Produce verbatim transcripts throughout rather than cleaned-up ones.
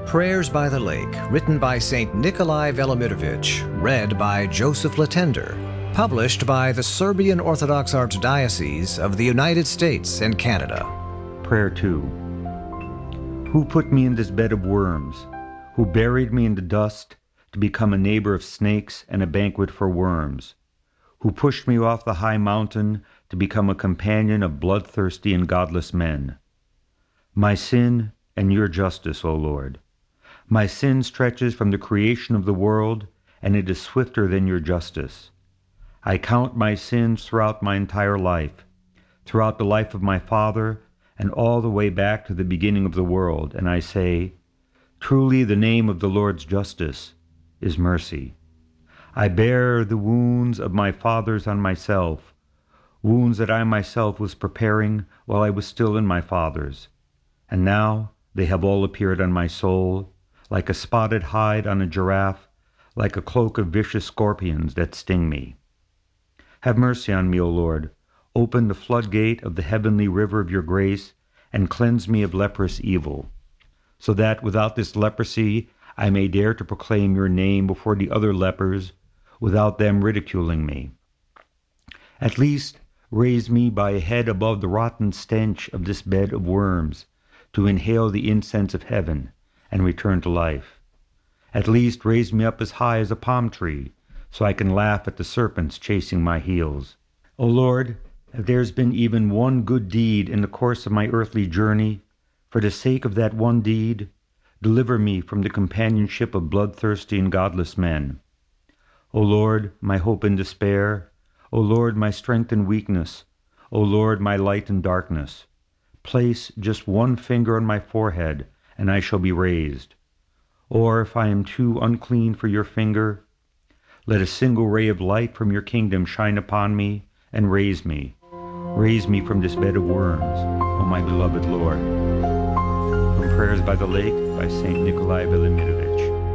Prayers by the Lake, written by Saint Nikolai Velimirovich, read by Joseph Latender, published by the Serbian Orthodox Archdiocese of the United States and Canada. Prayer two. Who put me in this bed of worms? Who buried me in the dust to become a neighbor of snakes and a banquet for worms? Who pushed me off the high mountain to become a companion of bloodthirsty and godless men? My sin and your justice, O Lord. My sin stretches from the creation of the world, and it is swifter than your justice. I count my sins throughout my entire life, throughout the life of my father, and all the way back to the beginning of the world, and I say, truly the name of the Lord's justice is mercy. I bear the wounds of my fathers on myself, wounds that I myself was preparing while I was still in my father's, and now they have all appeared on my soul, like a spotted hide on a giraffe, like a cloak of vicious scorpions that sting me. Have mercy on me, O Lord. Open the floodgate of the heavenly river of your grace, and cleanse me of leprous evil, so that without this leprosy I may dare to proclaim your name before the other lepers, without them ridiculing me. At least raise me by a head above the rotten stench of this bed of worms, to inhale the incense of heaven and return to life. At least raise me up as high as a palm tree, so I can laugh at the serpents chasing my heels. O Lord, if there's been even one good deed in the course of my earthly journey, for the sake of that one deed, deliver me from the companionship of bloodthirsty and godless men. O Lord, my hope and despair, O Lord, my strength and weakness, O Lord, my light and darkness, place just one finger on my forehead, and I shall be raised. Or if I am too unclean for your finger, let a single ray of light from your kingdom shine upon me and raise me. Raise me from this bed of worms, O my beloved Lord. From Prayers by the Lake by Saint Nikolai Velimirovich.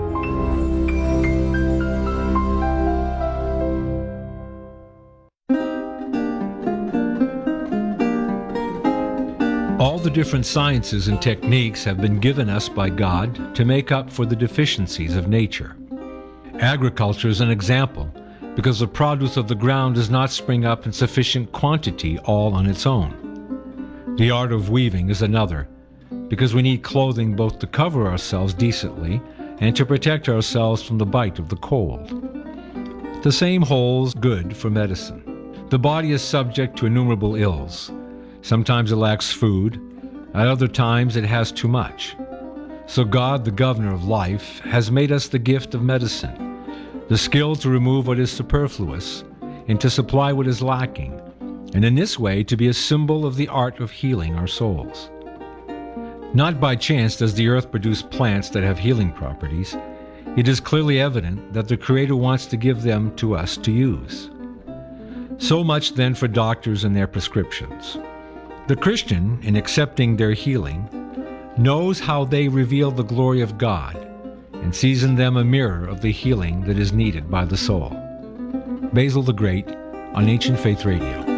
All the different sciences and techniques have been given us by God to make up for the deficiencies of nature. Agriculture is an example, because the produce of the ground does not spring up in sufficient quantity all on its own. The art of weaving is another, because we need clothing both to cover ourselves decently and to protect ourselves from the bite of the cold. The same holds good for medicine. The body is subject to innumerable ills. Sometimes it lacks food, at other times it has too much. So God, the governor of life, has made us the gift of medicine, the skill to remove what is superfluous and to supply what is lacking, and in this way to be a symbol of the art of healing our souls. Not by chance does the earth produce plants that have healing properties. It is clearly evident that the Creator wants to give them to us to use. So much then for doctors and their prescriptions. The Christian, in accepting their healing, knows how they reveal the glory of God and sees in them a mirror of the healing that is needed by the soul. Basil the Great on Ancient Faith Radio.